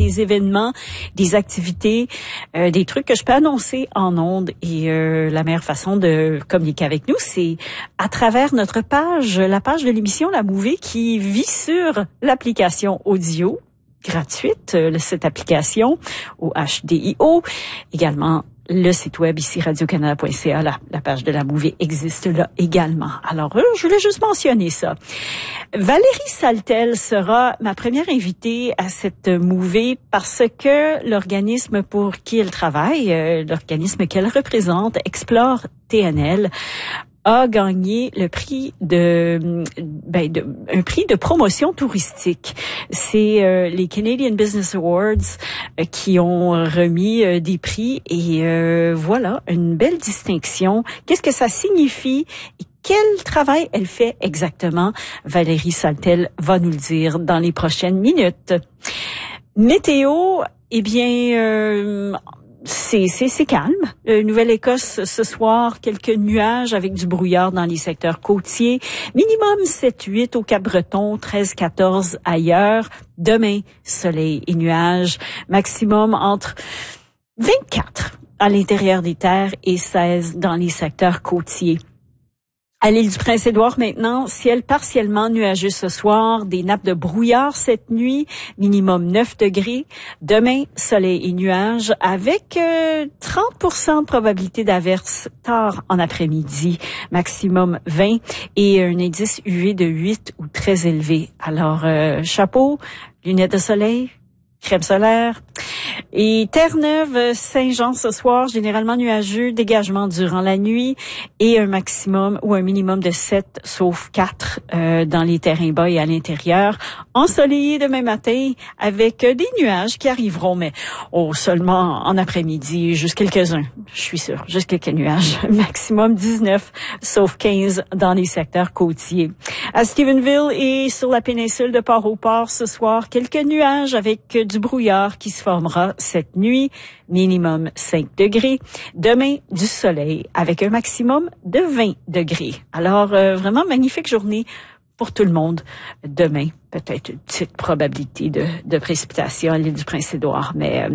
des événements, des activités, des trucs que je peux annoncer en ondes. Et la meilleure façon de communiquer avec nous, c'est à travers notre page, la page de l'émission La Mouvée qui vit sur l'application audio gratuite, cette application au HDIO, également le site web ici radiocanada.ca, la page de La Mouvée existe là également. Alors, je voulais juste mentionner ça. Valérie Saltel sera ma première invitée à cette Mouvée parce que l'organisme pour qui elle travaille, l'organisme qu'elle représente, Explore TNL, a gagné le prix un prix de promotion touristique. C'est les Canadian Business Awards qui ont remis des prix et voilà, une belle distinction. Qu'est-ce que ça signifie? Quel travail elle fait exactement? Valérie Saltel va nous le dire dans les prochaines minutes. Météo, eh bien, c'est calme. Nouvelle-Écosse ce soir, quelques nuages avec du brouillard dans les secteurs côtiers. Minimum 7-8 au Cap-Breton, 13-14 ailleurs. Demain, soleil et nuages. Maximum entre 24 à l'intérieur des terres et 16 dans les secteurs côtiers. À l'île du Prince-Édouard maintenant, ciel partiellement nuageux ce soir, des nappes de brouillard cette nuit, minimum 9 degrés. Demain, soleil et nuages avec 30% de probabilité d'averse tard en après-midi, maximum 20 et un indice UV de 8 ou très élevé. Alors, chapeau, lunettes de soleil, crème solaire. Et Terre-Neuve, Saint-Jean ce soir, généralement nuageux, dégagement durant la nuit et un maximum ou un minimum de 7, sauf 4 dans les terrains bas et à l'intérieur. Ensoleillé demain matin avec des nuages qui arriveront, mais seulement en après-midi, juste quelques-uns, je suis sûre, juste quelques nuages. Maximum 19, sauf 15 dans les secteurs côtiers. À Stephenville et sur la péninsule de Port-au-Port ce soir, quelques nuages avec du brouillard qui se formera cette nuit, minimum 5 degrés. Demain, du soleil avec un maximum de 20 degrés. Alors, vraiment magnifique journée pour tout le monde. Demain, peut-être une petite probabilité de précipitation à l'île du Prince-Édouard, mais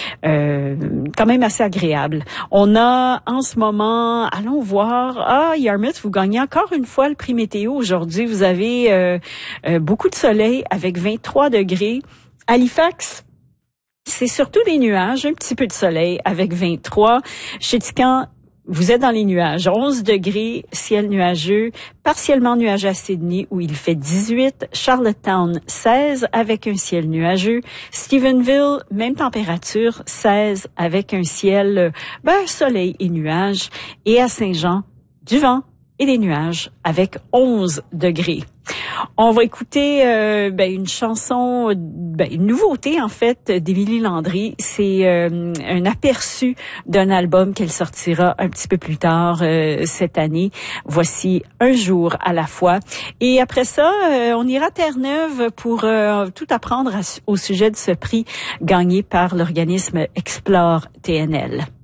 quand même assez agréable. On a en ce moment, allons voir, Yarmouth, vous gagnez encore une fois le prix météo aujourd'hui. Vous avez beaucoup de soleil avec 23 degrés. Halifax, c'est surtout des nuages, un petit peu de soleil avec 23. Chéticamp, vous êtes dans les nuages, 11 degrés, ciel nuageux, partiellement nuageux à Sydney où il fait 18, Charlottetown 16 avec un ciel nuageux, Stephenville, même température, 16 avec un ciel soleil et nuages, et à Saint-Jean, du vent et des nuages avec 11 degrés. On va écouter une chanson, une nouveauté en fait d'Émilie Landry. C'est un aperçu d'un album qu'elle sortira un petit peu plus tard cette année. Voici Un jour à la fois. Et après ça, on ira à Terre-Neuve pour tout apprendre au sujet de ce prix gagné par l'organisme Explore TNL.